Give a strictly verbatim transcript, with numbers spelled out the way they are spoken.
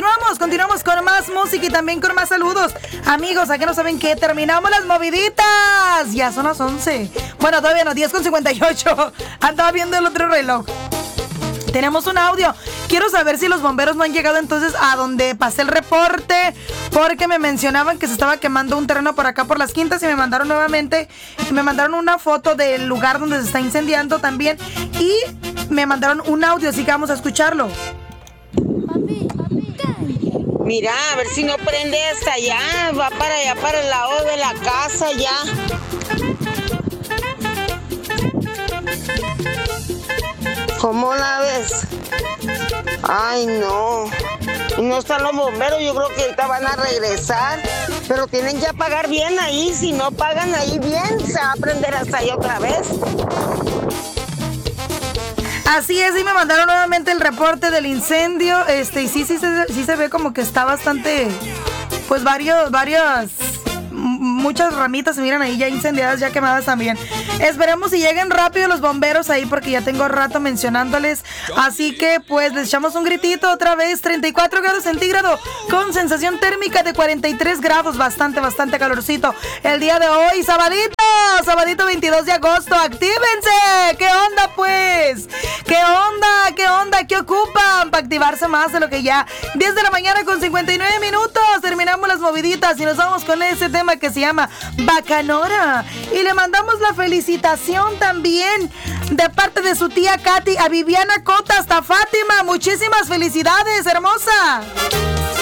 continuamos, continuamos con más música y también con más saludos. Amigos, ¿a qué no saben qué? Terminamos las moviditas. Ya son las once. Bueno, todavía no, diez con cincuenta y ocho. Andaba viendo el otro reloj. Tenemos un audio. Quiero saber si los bomberos no han llegado entonces a donde pasé el reporte, porque me mencionaban que se estaba quemando un terreno por acá por las Quintas y me mandaron nuevamente, me mandaron una foto del lugar donde se está incendiando también y me mandaron un audio, así que vamos a escucharlo. Mira, a ver si no prende hasta allá, va para allá, para el lado de la casa ya. ¿Cómo la ves? Ay, no. No están los bomberos, yo creo que ahorita van a regresar. Pero tienen que pagar bien ahí. Si no pagan ahí bien, se va a prender hasta ahí otra vez. Así es, y me mandaron nuevamente el reporte del incendio. Este, y sí, sí, sí, sí se ve como que está bastante. Pues varios, varios. Muchas ramitas se miran ahí ya incendiadas, ya quemadas también. Esperemos si lleguen rápido los bomberos ahí porque ya tengo rato mencionándoles. Así que pues les echamos un gritito otra vez. treinta y cuatro grados centígrados con sensación térmica de cuarenta y tres grados. Bastante, bastante calorcito. El día de hoy, sabadito, sabadito veintidós de agosto. ¡Actívense! ¿Qué onda pues? ¿Qué onda? ¿Qué onda? ¿Qué ocupan para activarse más de lo que ya? diez de la mañana con cincuenta y nueve minutos. Terminamos las moviditas y nos vamos con ese tema que se llama Bacanora. Y le mandamos la felicitación también de parte de su tía Katy a Viviana Cota hasta Fátima. Muchísimas felicidades, hermosa.